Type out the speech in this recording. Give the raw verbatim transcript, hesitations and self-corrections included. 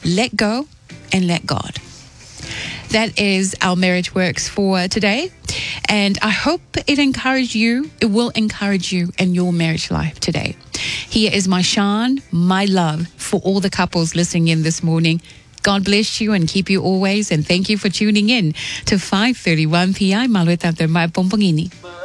let go and let God. That is our Marriage Works for today. And I hope it encouraged you. It will encourage you in your marriage life today. Here is my Sean, my love for all the couples listening in this morning. God bless you and keep you always. And thank you for tuning in to five thirty-one p m. Malueta de Mai Pompongini.